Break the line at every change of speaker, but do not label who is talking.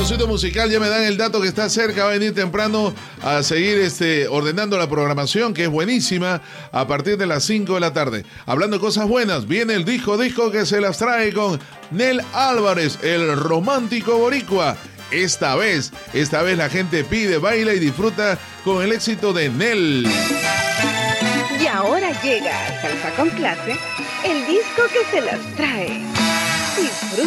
Saborcito musical, ya me dan el dato que está cerca, va a venir temprano a seguir ordenando la programación, que es buenísima, a partir de las 5 de la tarde. Hablando de cosas buenas, viene el disco que se las trae con Nel Álvarez, el romántico boricua. Esta vez la gente pide, baila y disfruta con el éxito de Nel.
Y ahora llega a Salsa con Clase, el disco que se las trae. Disfruta.